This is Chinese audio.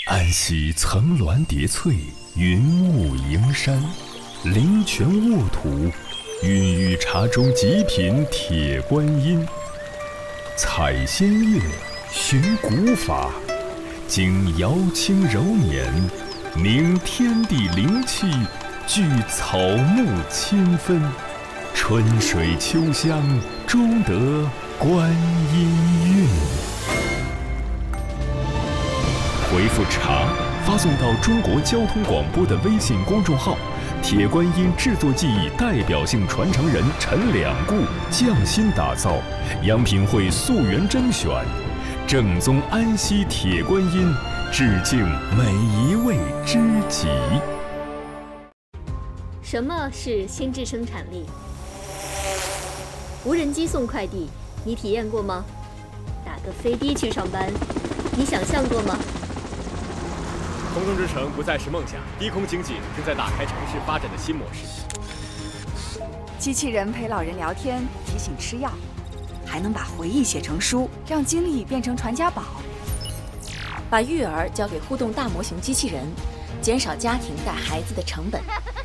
安溪层峦叠翠，云雾迎山，灵泉沃土，孕育茶中极品铁观音。采仙乐，寻古法，经瑶清柔捻，明天地灵气，聚草木清芬，春水秋香，终得观音韵。回复茶发送到中国交通广播的微信公众号，铁观音制作技艺代表性传承人陈两固匠心打造，央品会溯源甄选，正宗安溪铁观音，致敬每一位知己。 什么是心智生产力？无人机送快递，你体验过吗？打个飞的去上班，你想象过吗？ 空中之城不再是梦想，低空经济正在打开城市发展的新模式。 机器人陪老人聊天，提醒吃药，还能把回忆写成书，让经历变成传家宝。 把育儿交给互动大模型机器人，减少家庭带孩子的成本。